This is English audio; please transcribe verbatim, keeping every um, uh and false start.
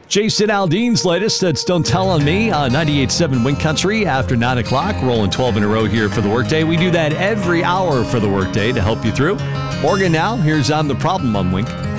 Jason Aldean's latest, that's Don't Tell on Me on ninety-eight point seven Wink Country after nine o'clock. Rolling twelve in a row here for the workday. We do that every hour for the workday to help you through. Morgan now, here's I'm the Problem on Wink.